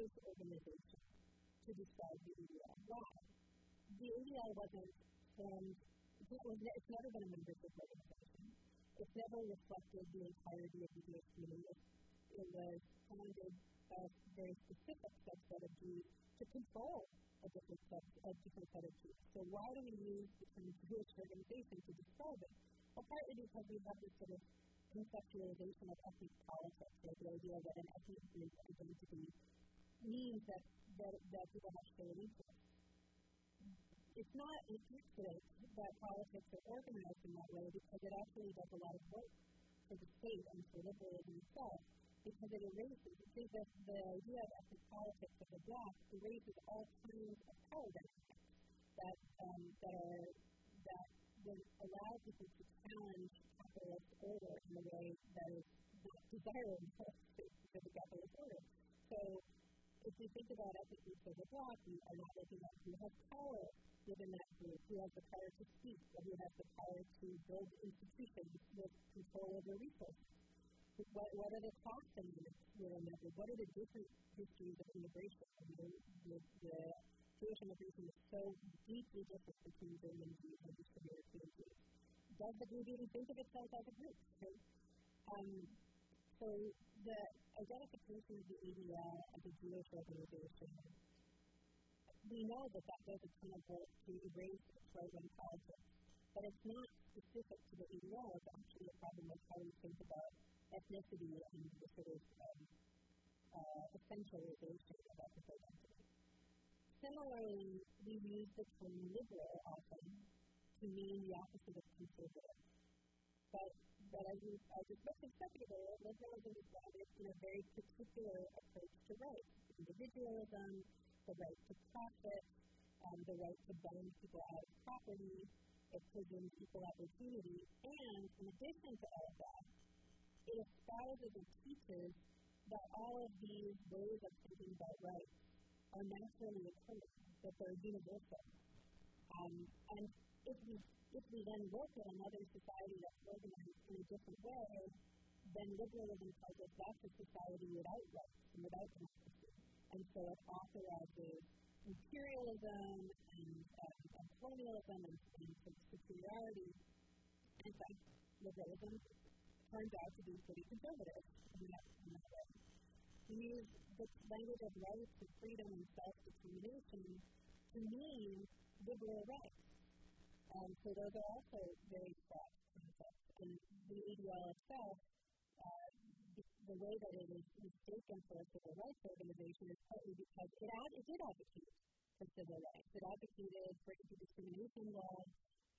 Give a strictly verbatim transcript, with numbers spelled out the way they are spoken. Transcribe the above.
Jewish organization to describe the A D L. Why? The A D L wasn't formed, it was, it's never been a membership organization. It's never reflected the entirety of the Jewish community. It was founded by a very specific subset of Jews to control a different, sub, a different set of Jews. So why do we use the term Jewish organization to describe it? Well, partly because we have this sort of conceptualization of ethnic politics, or the idea that an ethnic group identity means that, that, that people have shared interests. It's not an accident that politics are organized in that way, because it actually does a lot of work for the state and for liberalism itself, because it erases, you see, that the idea of ethnic politics of the bloc erases all kinds of power dynamics that, um, that are, that would allow people to challenge capitalist order in a way that is not desirable for the capitalist order. So, if you think about ethnic groups of the bloc, you are not looking at who has power within that group, who has the power to speak, or who has the power to build institutions with control over resources. What, what are the class dynamics within that group? What are the different histories of immigration? I mean, the, the Jewish immigration is so deeply different between German Jews and Eastern European Jews. Does the group even think of itself as a group? Right? Um, so the identification of the A D L as a Jewish organization, we know that that does a ton of work to erase right-wing politics, but it's not specific to the A D L. It's actually a problem with how we think about ethnicity and the sort of um, uh, essentialization of ethnic identity. Similarly, we use the term liberal often to mean the opposite of conservative. But, but as, you, as you spoke a second ago, liberalism is grounded in a very particular approach to rights. Individualism, the right to profit, um, the right to bond people out of property, it presumes equal opportunity, and in addition to all of that, it espouses and teaches that all of these ways of thinking about rights are naturally occurring, that they're universal. Um, and if we, if we then look at another society that's organized in a different way, then liberalism tells us that's a society without rights and without democracy. And so it authorizes imperialism and, um, and colonialism and, and superiority. In fact, liberalism turns out to be pretty conservative in that, in that way. We use the language of rights and freedom and self-determination to mean liberal rights. Um, so those are also very fraught concepts. And the A D L itself, uh, the, the way that it is mistaken for a civil rights organization is partly because it, ad, it did advocate for civil rights. It advocated for anti-discrimination laws.